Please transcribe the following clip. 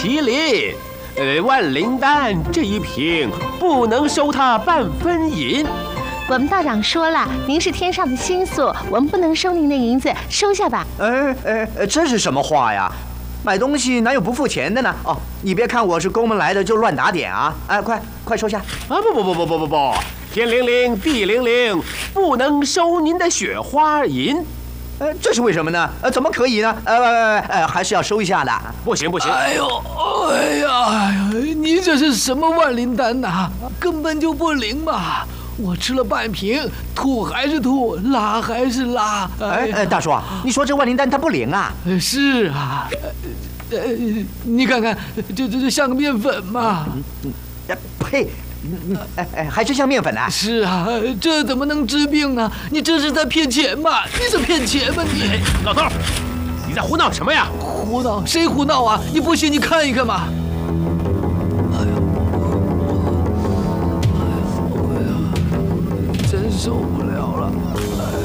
麒麟。万灵丹这一瓶不能收他半分银。 我们道长说了，您是天上的星宿，我们不能收您的银子，收下吧。 这是什么话呀？买东西哪有不付钱的呢？哦，你别看我是宫门来的就乱打点啊！哎，快收下！ 啊，不，天灵灵，地灵灵，不能收您的雪花银。 这是为什么呢？怎么可以呢？还是要收一下的。 不行。 哎呀，你这是什么万灵丹呐？根本就不灵嘛！我吃了半瓶，吐还是吐，拉还是拉。 大叔啊，你说这万灵丹它不灵啊？ 是啊，你看看，这像个面粉嘛。 呸！还真像面粉啊！ 是啊，这怎么能治病呢？你这是在骗钱嘛？你是骗钱吗你？ 老头，你在胡闹什么呀？ 胡闹？谁胡闹啊？你不信你看一看嘛。真受不了了！